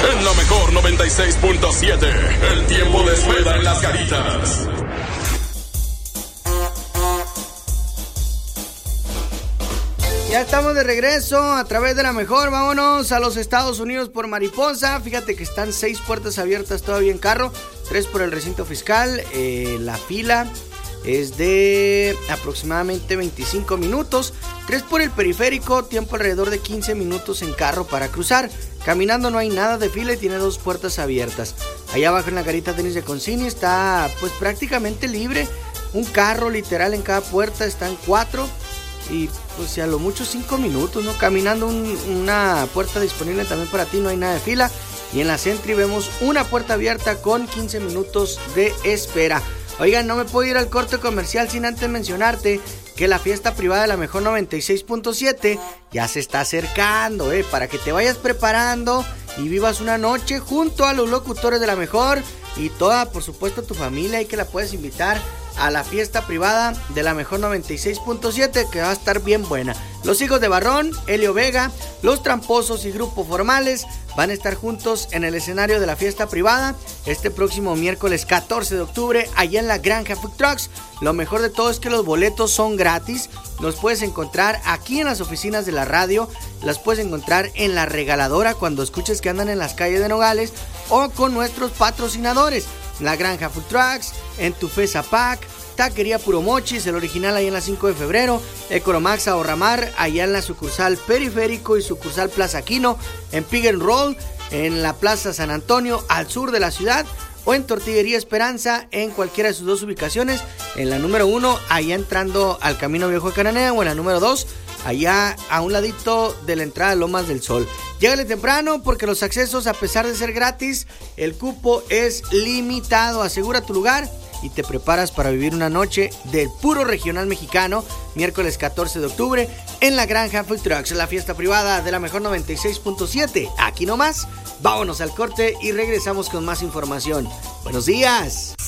En la mejor 96.7, el tiempo de espera en las Garitas. Ya estamos de regreso a través de la mejor. Vámonos a los Estados Unidos por Mariposa. Fíjate que están 6 puertas abiertas todavía en carro, 3 por el recinto fiscal. La fila es de aproximadamente 25 minutos, 3 por el periférico, tiempo alrededor de 15 minutos en carro para cruzar. Caminando no hay nada de fila y tiene 2 puertas abiertas. Allá abajo en la garita tenis de Concini está pues prácticamente libre. Un carro literal en cada puerta, están 4. Y pues si a lo mucho 5 minutos, ¿no? Caminando una puerta disponible también para ti, no hay nada de fila. Y en la Sentry vemos una puerta abierta con 15 minutos de espera. Oigan, no me puedo ir al corte comercial sin antes mencionarte que la fiesta privada de la mejor 96.7 ya se está acercando, para que te vayas preparando y vivas una noche junto a los locutores de la mejor y toda, por supuesto, tu familia, y que la puedes invitar a la fiesta privada de la mejor 96.7, que va a estar bien buena. Los hijos de Barrón, Helio Vega, Los Tramposos y Grupo Formales van a estar juntos en el escenario de la fiesta privada este próximo miércoles 14 de octubre allá en la Granja Food Trucks. Lo mejor de todo es que los boletos son gratis. Los puedes encontrar aquí en las oficinas de la radio, las puedes encontrar en la regaladora cuando escuches que andan en las calles de Nogales, o con nuestros patrocinadores, la Granja Food Trucks, en tu Fesa Pack, Taquería Puro Mochis, el original ahí en la 5 de febrero, Ecoromax Ahorramar, allá en la sucursal Periférico y sucursal Plaza Quino, en Pig and Roll, en la Plaza San Antonio, al sur de la ciudad, o en Tortillería Esperanza, en cualquiera de sus 2 ubicaciones, en la número 1, allá entrando al Camino Viejo de Cananea, o en la número 2, allá a un ladito de la entrada de Lomas del Sol. Llégale temprano porque los accesos, a pesar de ser gratis, el cupo es limitado. Asegura tu lugar y te preparas para vivir una noche del puro regional mexicano, miércoles 14 de octubre en la Granja Food Trucks, la fiesta privada de la mejor 96.7. Aquí nomás, vámonos al corte y regresamos con más información. Buenos días.